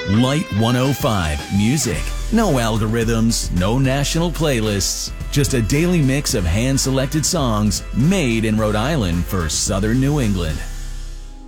Light 105 Music. No algorithms, no national playlists. Just a daily mix of hand-selected songs made in Rhode Island for Southern New England.